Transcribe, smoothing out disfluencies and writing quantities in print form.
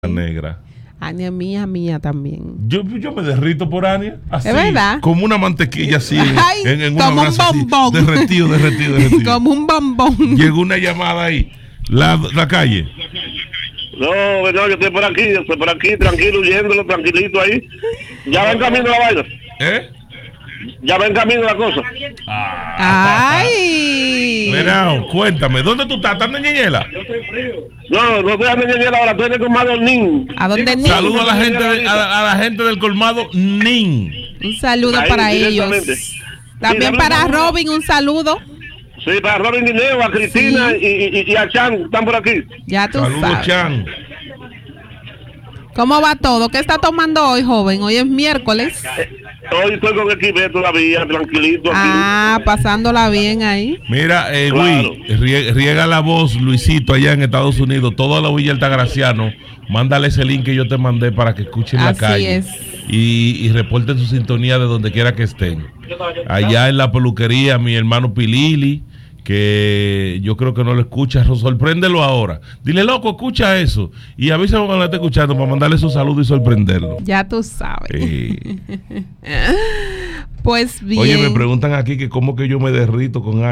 negra. Ania mía también. Yo me derrito por Ania. Así, ¿es verdad? Como una mantequilla así. Ay, en como un bombón. Así, derretido. Como un bombón. Llegó una llamada ahí. La calle. No, yo estoy por aquí, tranquilo, huyéndolo, tranquilito ahí. Ya va en camino la vaina. Ya va en camino la cosa. Ay. Mira, cuéntame, ¿dónde tú estás? ¿Estás en Ñeñela? No estoy en Ñeñela ahora, estoy en el colmado Nin. ¿A dónde Nin? Saludo a la gente del colmado Nin. Un saludo Ahí, para ellos. También para Robin, un saludo. Sí, para Robin Dineo, a Cristina y a Chan, están por aquí. Ya tú Saludos, sabes. Chan. ¿Cómo va todo? ¿Qué está tomando hoy, joven? Hoy es miércoles. Hoy estoy con equipo todavía, tranquilito aquí. Pasándola bien ahí. Mira, Claro. riega la voz, Luisito, allá en Estados Unidos, toda la Villa Altagraciano. Mándale ese link que yo te mandé para que escuchen la calle. Es. Y reporten su sintonía de donde quiera que estén. Allá en la peluquería, mi hermano Pilili, que yo creo que no lo escucha, sorpréndelo ahora. Dile, loco, escucha eso. Y avísame cuando lo esté escuchando para mandarle su saludo y sorprenderlo. Ya tú sabes. Pues bien. Oye, me preguntan aquí que cómo que yo me derrito con